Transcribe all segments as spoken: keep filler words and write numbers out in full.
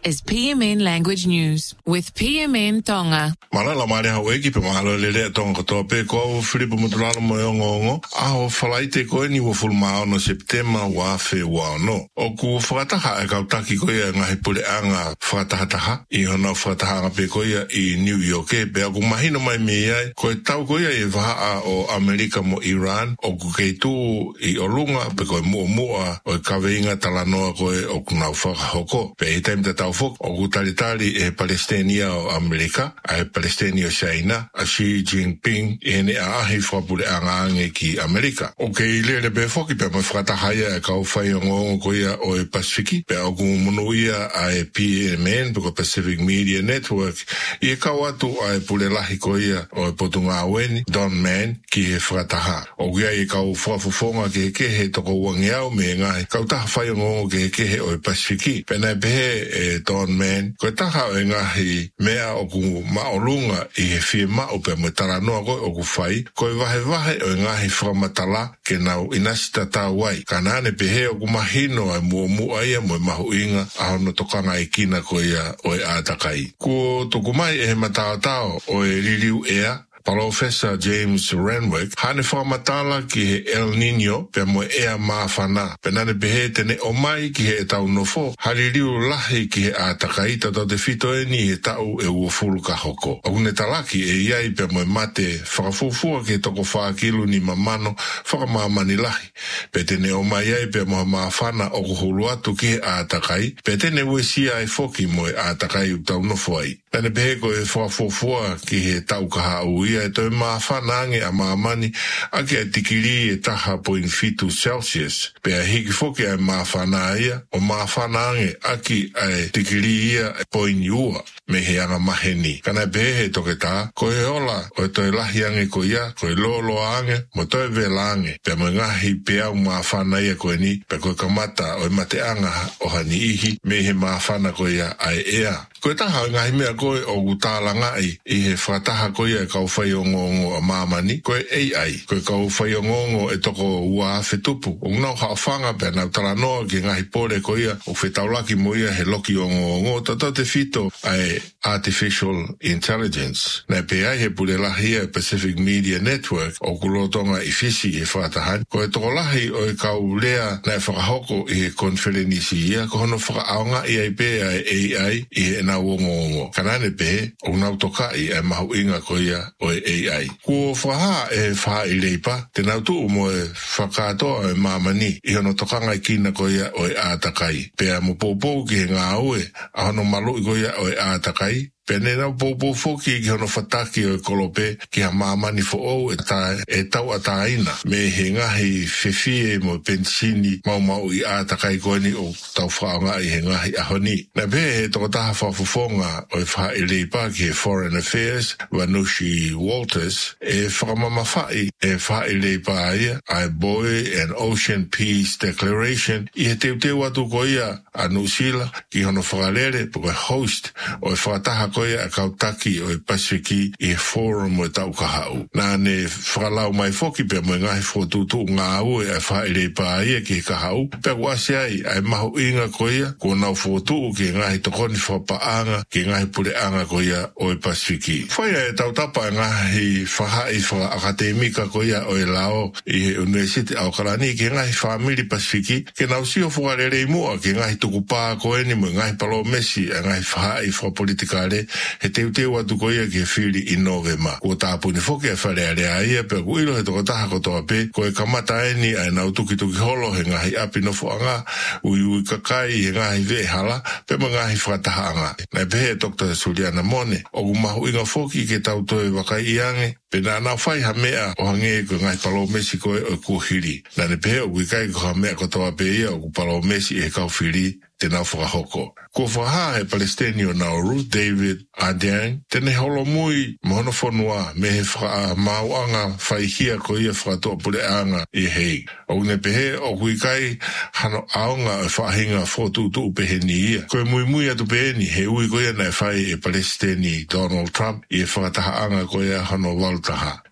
is P M N Language News with P M N Tonga. Malala mare hau eki pe mahalo lele tonga katoa pe ko Filipo Mutulano mo yongo aho falaite ko ni wo fulma no September wa fe wa no o ku frataha e kautaki ko ia ngahi pule anga frataha i hono frataha pe ko ia i New York e pe ku mahino mai me ia ko tau ko ia e va o America mo Iran o ku keitu i olunga pe ko mo mo o kaveinga talanoa ko e o kuna fa hoko pe item te tau fok o ku talitali e Palestina o America ai Palestina o China a Xi Jinping ene a ahi whapure anga ange ki Amerika. O ke ile le be foki pe mo whakatahaya e kau whai o ngongo ko ia o e Pasifiki pe au kumono ia a e P M N pe ko Pacific Media Network i e kau atu a e pule lahi ko ia o e potunga aweni Don Man ki he whakataha. O kia i kau whafufonga ke ke he toko wangiau me ngai kau taha whai o ngongo ke ke he o e Pasifiki pe nai pehe e Don Man ko taha o e ngahi mea o ku maolunga i he fie mao pe mo taranoa ko o ku whai ko i wahe wahe o ngahi whamatala ke nau inasita tāwai kanane pehe o ku mahino ai mua mua ia mo mahu inga a hono tokanga i kina ko ia o e ātakai. Ko tuku mai e he matātao o e ririu ea Professor James Renwick hane whamatala ki he El Nino pe mo ea mawhana. Penane pehe tene o mai ki he tau nofo haririu lahi ki he ātakai tato te whito e ni he tau e ua fulu ka hoko. O kune talaki e iai pe mo mate whakafufua ki he toko whaakilu ni mamano whakamamani lahi. Pe tene o mai ai pe mo mawhana o kuhulu atu ki he ātakai pe tene ue sia e foki mo e ātakai u tau nofo ai. Tane pehe ko e whakafufua ki he tau kaha ui e toi mawhanange a maamani a ki a tikiri e taha point fitu Celsius. Pe a hiki foki a mawhana ia o mawhanange a ki a tikiri ia e point ua me he anga maheni. Kana pehe toke tā, ko e ola o e toi lahi ange ko ia, ko e lolo ange, mo toi vela ange. Pe mo ngahi pe au mawhana ia ko e ni, pe ko e kamata o e mate anga o hani ihi me he mawhana ko ia a e ea. Ko e taha ngahi mea koe o utala ngai i he whataha ko ia e kau whai o ngongo a mamani, ko e A I, ko e kau whai o ngongo e toko ua awhi tupu. O ngau hao whanga pe nau tala noa ki ngahi pore ko ia o whetaulaki mo ia he loki o ngongo tato te whito ai Artificial Intelligence. Nei pe ai he pule lahi e Pacific Media Network o kulotonga i fisi e whatahan, ko e toko lahi o e kau lea nei whakahoko i he konferenisi ia, ko hono whakaaonga i ai pe ai A I i he na wongongo. Kanane pe o nau toka i e mahu inga ko ia o e A I. Ko whaha e wha i leipa, te nau tu mo e whakatoa e mamani i hono tokanga i kina ko ia o e ātakai. Pea mo pōpō ki he ngā ue, a hono malu i ko ia o e ātakai. Pene nau pōpō foki ki hono whataki o e kolope ki ha mamani fo ou e, ta, e tau a tāina. Me he ngahi whewhie mo pensini mau mau i ātakai koeni o tau whaonga i he ngahi ahoni. Na pe he toko taha whafufonga o e wha i leipa ki he Foreign Affairs, Vanushi Walters, e whakamamawhai e wha i leipa ia, ai Boy and Ocean Peace Declaration, i he teu teu atu ko ia a Nusila ki hono whakalere po e host o e whakataha koia a kautaki o e Pasifiki i e forum o e tau kahau. Nā ne whakalau mai foki pe mo ngahi whotutu ngā au e a whaere pa ia ki he kahau. Pe wasi ai ai mahu inga koia ko nau whotu ki ngahi tokoni whapaanga ki ngahi pure anga koia o e Pasifiki. Whaia e tau tapa ngahi whahai wha akademika koia o e lao i he University au Karani ki ngahi whamiri Pasifiki ke nau sio whakarere i mua ki ngahi tukupā koeni mo ngahi palo mesi a ngahi whahai wha politikare he teu teu atu ko ia ki e whiri i novema. Ko tāpuni whoki e whare area ia pe ku ilo he toko taha ko toa pe ko e kamata eni ai nau tuki tuki holo he ngahi api no fuanga ui ui kakai he ngahi ve hala pe ma ngahi whakataha anga. Nai pe he Doctor Suliana Mone o kumahu inga whoki ke tau toe wakai iange pe nā nau whai ha mea o hange ko ngai palo mesi ko e o kuhiri. Nane pe he o kuikai ko ha mea ko toa pe ia o ku palo mesi e kau whiri te nau whakahoko. Ko whaha he Palestinio Nauru, David Adang, tene holo mui mohono whanua me he wha mauanga whaihia ko ia whakatoa pule anga i hei. O ne pehe o kuikai hano aonga e whahinga whotutu pehe ni ia. Ko e mui mui atu pehe ni he ui ko ia nei whai e Palestini Donald Trump i e whakataha anga ko ia hano waltaha.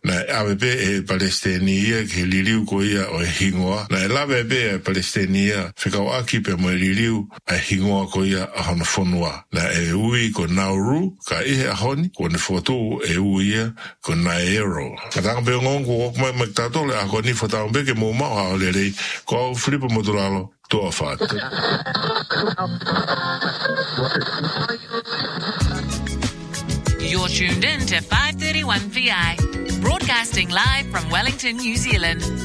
na ave pe e Palestina ke liliu ko ia o hingoa na lave pe Palestina fikau aki pe mo liliu a hingoa ko ia a hona fonua na e ui ko Nauru ka ihe a honi ko ne foto e ui ia ko Naero katanga pe ngongo mai mai tato le a ko ni fota be ke mo ma ha le le ko Filipo Motulalo to afat. You're tuned in to five thirty-one P I, broadcasting live from Wellington, New Zealand.